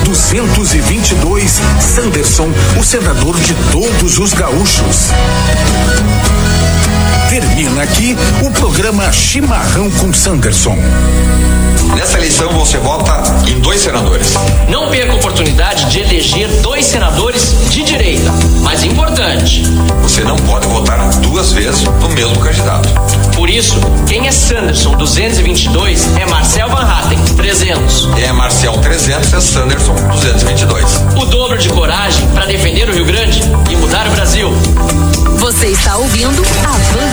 222, Sanderson, o senador de todos os gaúchos. Termina aqui o programa Chimarrão com Sanderson. Nessa eleição você vota em 2 senadores. Não perca a oportunidade de eleger 2 senadores de direita. Mais importante, você não pode votar 2 vezes no mesmo candidato. Por isso, quem é Sanderson 222 é Marcel Van Hatten 300. É Marcel 300, é Sanderson 222. O dobro de coragem para defender o Rio Grande e mudar o Brasil. Você está ouvindo a